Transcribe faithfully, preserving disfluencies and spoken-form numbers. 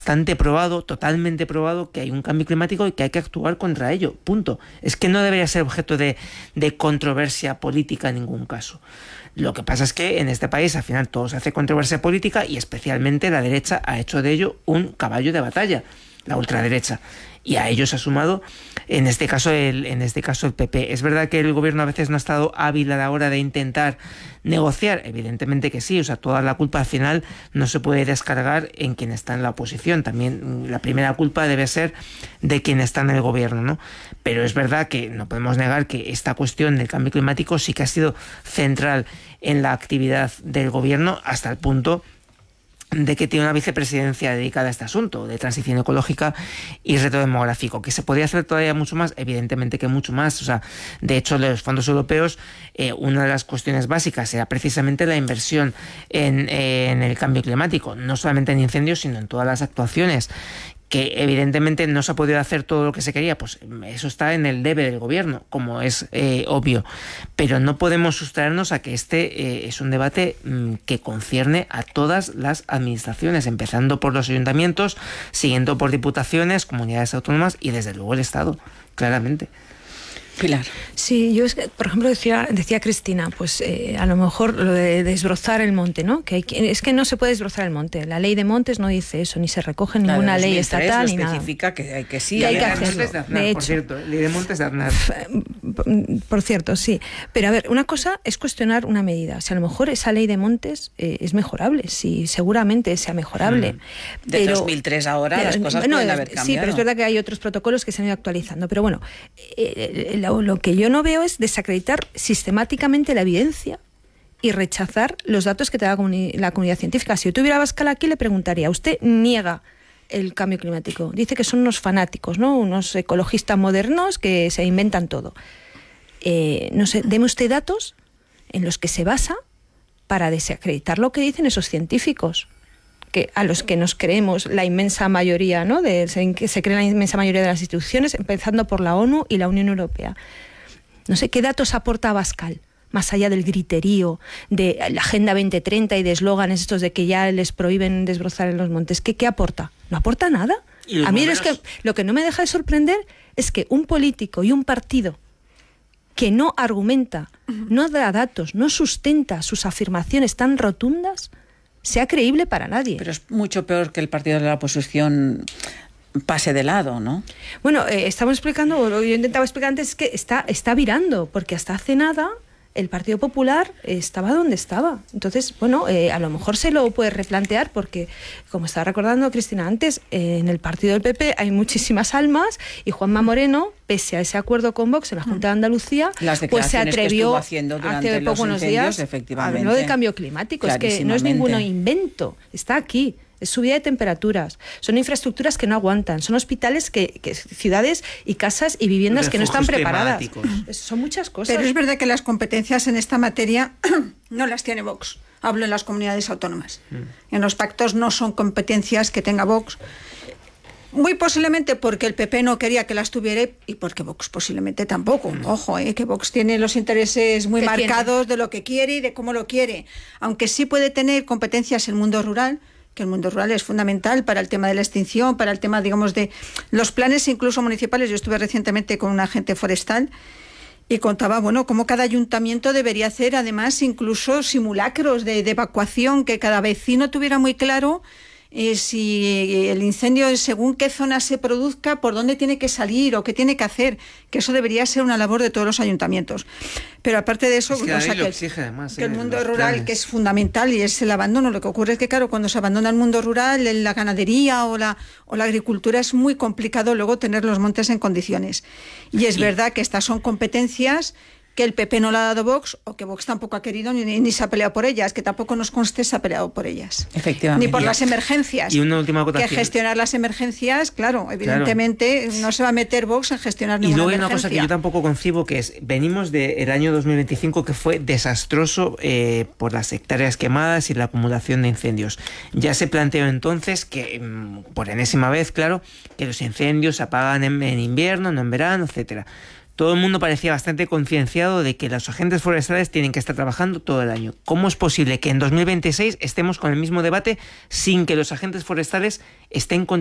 bastante probado, totalmente probado, que hay un cambio climático y que hay que actuar contra ello, punto. Es que no debería ser objeto de, de controversia política en ningún caso. Lo que pasa es que en este país al final todo se hace controversia política y especialmente la derecha ha hecho de ello un caballo de batalla, la ultraderecha. Y a ellos ha sumado, en este caso el, en este caso el P P. Es verdad que el gobierno a veces no ha estado hábil a la hora de intentar negociar, evidentemente que sí, o sea, toda la culpa al final no se puede descargar en quien está en la oposición, también la primera culpa debe ser de quien está en el gobierno, ¿no? Pero es verdad que no podemos negar que esta cuestión del cambio climático sí que ha sido central en la actividad del gobierno hasta el punto de que tiene una vicepresidencia dedicada a este asunto de transición ecológica y reto demográfico. ¿Que se podría hacer todavía mucho más? Evidentemente que mucho más. O sea, de hecho, los fondos europeos, eh, una de las cuestiones básicas era precisamente la inversión en, eh, en el cambio climático, no solamente en incendios, sino en todas las actuaciones. Que evidentemente no se ha podido hacer todo lo que se quería, pues eso está en el debe del gobierno, como es eh, obvio. Pero no podemos sustraernos a que este eh, es un debate mmm, que concierne a todas las administraciones, empezando por los ayuntamientos, siguiendo por diputaciones, comunidades autónomas y desde luego el Estado, claramente. Pilar. Sí, yo es que, por ejemplo, decía, decía Cristina, pues eh, a lo mejor lo de desbrozar el monte, ¿no? Que hay, es que no se puede desbrozar el monte. La ley de montes no dice eso, ni se recoge en ninguna ley estatal ni nada. Especifica que hay que sí. Y hay que hacerlo. hacerlo. De, de hecho, por cierto, ley de montes de Aznar. Por cierto, sí. Pero a ver, una cosa es cuestionar una medida. O sea, a lo mejor esa ley de montes eh, es mejorable, sí, seguramente sea mejorable. Mm. De pero, dos mil tres ahora pero, las cosas no, pueden haber cambiado. Sí, pero es verdad que hay otros protocolos que se han ido actualizando. Pero bueno, eh, la Lo, lo que yo no veo es desacreditar sistemáticamente la evidencia y rechazar los datos que te da la comunidad científica. Si yo tuviera a Abascal aquí, le preguntaría, ¿usted niega el cambio climático? Dice que son unos fanáticos, ¿no? Unos ecologistas modernos que se inventan todo. Eh, no sé, deme usted datos en los que se basa para desacreditar lo que dicen esos científicos, que a los que nos creemos la inmensa mayoría, ¿no? De, se, que se cree la inmensa mayoría de las instituciones, empezando por la ONU y la Unión Europea. No sé qué datos aporta Abascal, más allá del griterío, de la Agenda veinte treinta y de eslóganes estos de que ya les prohíben desbrozar en los montes. ¿Qué, qué aporta? No aporta nada. A mí es que, lo que no me deja de sorprender es que un político y un partido que no argumenta, no da datos, no sustenta sus afirmaciones tan rotundas, sea creíble para nadie. Pero es mucho peor que el partido de la oposición pase de lado, ¿no? Bueno, eh, estamos explicando, lo que yo intentaba explicar antes es que está, está virando, porque hasta hace nada el Partido Popular estaba donde estaba. Entonces, bueno, eh, a lo mejor se lo puede replantear porque, como estaba recordando Cristina antes, eh, en el partido del P P hay muchísimas almas y Juanma Moreno, pese a ese acuerdo con Vox en la Junta de Andalucía, pues se atrevió hace poco unos días a hablar de cambio climático. Es que no es ningún invento, está aquí. Es subida de temperaturas, son infraestructuras que no aguantan, son hospitales, que, que ciudades y casas y viviendas Refugios que no están preparadas. Son muchas cosas. Pero es verdad que las competencias en esta materia no las tiene Vox. Hablo en las comunidades autónomas. Mm. En los pactos no son competencias que tenga Vox. Muy posiblemente porque el P P no quería que las tuviera y porque Vox posiblemente tampoco. Mm. Ojo, eh, que Vox tiene los intereses muy marcados tiene? de lo que quiere y de cómo lo quiere. Aunque sí puede tener competencias en el mundo rural, que el mundo rural es fundamental para el tema de la extinción, para el tema, digamos, de los planes incluso municipales. Yo estuve recientemente con un agente forestal y contaba, bueno, cómo cada ayuntamiento debería hacer, además, incluso simulacros de, de evacuación, que cada vecino tuviera muy claro eh, si el incendio, según qué zona se produzca, por dónde tiene que salir o qué tiene que hacer, que eso debería ser una labor de todos los ayuntamientos. Pero aparte de eso, es que, o sea, que, exige además, que eh, el mundo rural, planes. que es fundamental y es el abandono, lo que ocurre es que, claro, cuando se abandona el mundo rural, la ganadería o la, o la agricultura, es muy complicado luego tener los montes en condiciones. Y es y... verdad que estas son competencias que el P P no le ha dado Vox, o que Vox tampoco ha querido ni, ni se ha peleado por ellas, que tampoco nos conste se ha peleado por ellas. Efectivamente. Ni por las emergencias. Y una última acotación. Que gestionar las emergencias, claro, evidentemente claro. no se va a meter Vox en gestionar ninguna emergencia. Y luego hay emergencia. una cosa que yo tampoco concibo, que es, venimos del año dos mil veinticinco, que fue desastroso eh, por las hectáreas quemadas y la acumulación de incendios. Ya se planteó entonces que, por enésima vez, claro, que los incendios se apagan en, en invierno, no en verano, etcétera. Todo el mundo parecía bastante concienciado de que los agentes forestales tienen que estar trabajando todo el año. ¿Cómo es posible que en dos mil veintiséis estemos con el mismo debate sin que los agentes forestales estén con